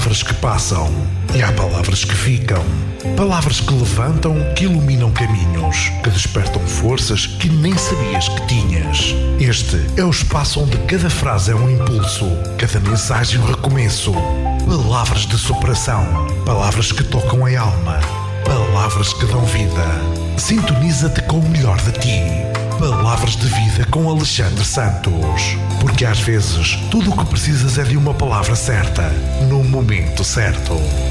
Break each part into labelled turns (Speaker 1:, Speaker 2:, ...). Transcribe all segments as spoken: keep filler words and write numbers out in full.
Speaker 1: palavras que passam e há palavras que ficam. Palavras que levantam, que iluminam caminhos, que despertam forças que nem sabias que tinhas. Este é o espaço onde cada frase é um impulso, cada mensagem um recomeço. Palavras de superação, palavras que tocam a alma, palavras que dão vida. Sintoniza-te com o melhor de ti. Palavras de vida com Alexandre Santos. Porque às vezes tudo o que precisas é de uma palavra certa, no momento certo.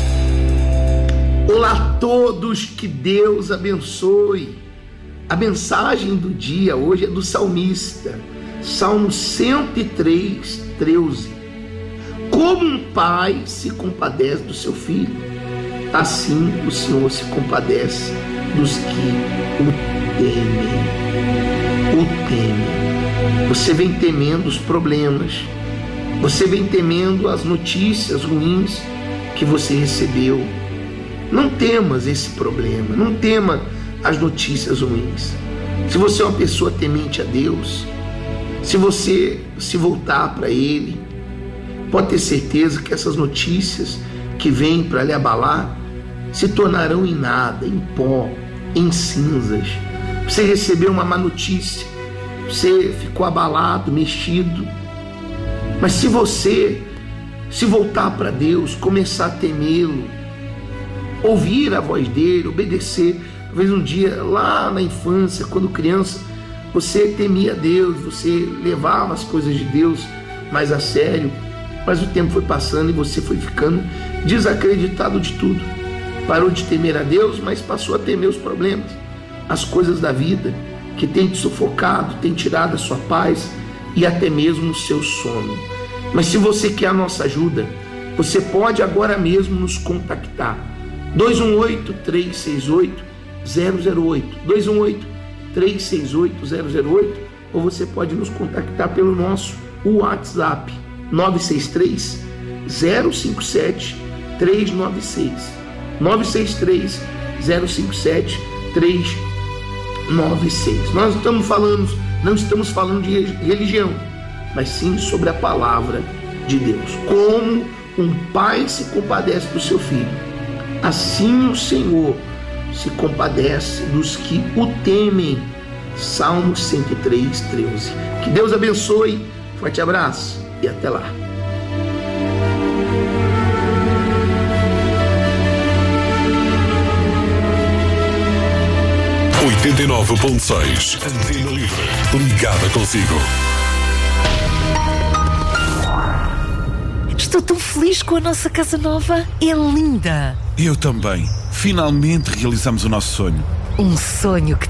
Speaker 2: Olá a todos, que Deus abençoe. A mensagem do dia hoje é do salmista, Salmo cento e três, treze. Como um pai se compadece do seu filho, assim o Senhor se compadece dos que o temem. O temem. Você vem temendo os problemas, você vem temendo as notícias ruins que você recebeu. Não temas esse problema, não tema as notícias ruins. Se você é uma pessoa temente a Deus, se você se voltar para Ele, pode ter certeza que essas notícias que vêm para lhe abalar se tornarão em nada, em pó, em cinzas. Você recebeu uma má notícia, você ficou abalado, mexido, mas se você se voltar para Deus, começar a temê-lo, ouvir a voz dele, obedecer. Talvez um dia lá na infância, quando criança, você temia Deus, você levava as coisas de Deus mais a sério, mas o tempo foi passando e você foi ficando desacreditado de tudo. Parou de temer a Deus, mas passou a temer os problemas, as coisas da vida que tem te sufocado, tem tirado a sua paz e até mesmo o seu sono. Mas se você quer a nossa ajuda, você pode agora mesmo nos contactar. dois um oito, três seis oito, zero zero oito, dois um oito, três seis oito, zero zero oito, ou você pode nos contactar pelo nosso WhatsApp nove seis três, zero cinco sete, três nove seis, nove seis três, zero cinco sete, três nove seis. Nós não estamos falando, não estamos falando de religião, mas sim sobre a palavra de Deus. Como um pai se compadece do seu filho, assim o Senhor se compadece dos que o temem. Salmo cento e três, treze. Que Deus abençoe, forte abraço e até lá.
Speaker 3: oitenta e nove ponto seis Antena Livre, ligada consigo.
Speaker 4: Estou tão feliz com a nossa casa nova, é linda.
Speaker 5: Eu também. Finalmente realizamos o nosso sonho.
Speaker 4: Um sonho que